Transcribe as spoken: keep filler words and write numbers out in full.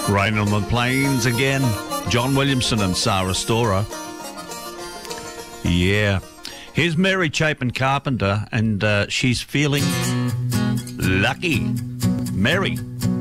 Rain on the Plains again. John Williamson and Sarah Storer. Yeah. Here's Mary Chapin Carpenter, and uh, she's feeling lucky. Mary.